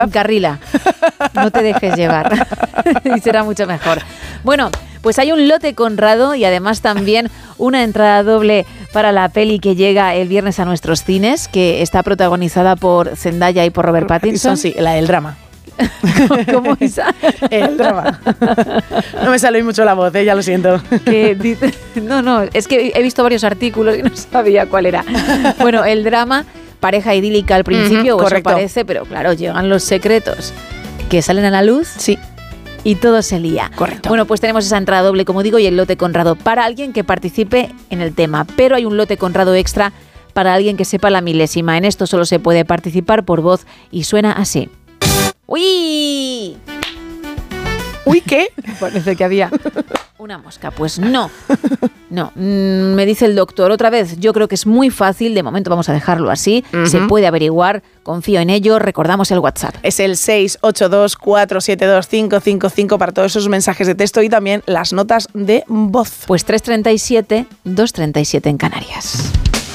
Encarrila, no te dejes llevar y será mucho mejor. Bueno, pues hay un lote Conrado y además también una entrada doble para la peli que llega el viernes a nuestros cines, que está protagonizada por Zendaya y por Robert Pattinson. Sí, la del drama. ¿Cómo esa? El drama. No me sale mucho la voz, ya lo siento. No, es que he visto varios artículos y no sabía cuál era. Bueno, el drama, pareja idílica al principio, o eso parece, pero claro, llegan los secretos que salen a la luz. Sí. Y todo se lía. Correcto. Bueno, pues tenemos esa entrada doble, como digo, y el lote Conrado para alguien que participe en el tema. Pero hay un lote Conrado extra para alguien que sepa la milésima. En esto solo se puede participar por voz y suena así. ¡Uy! ¿Uy qué? Parece que había una mosca. Pues no. Me dice el doctor otra vez. Yo creo que es muy fácil. De momento vamos a dejarlo así. Se puede averiguar. Confío en ello. Recordamos el WhatsApp. Es el 682-472-555 para todos esos mensajes de texto y también las notas de voz. Pues 337, 237 en Canarias.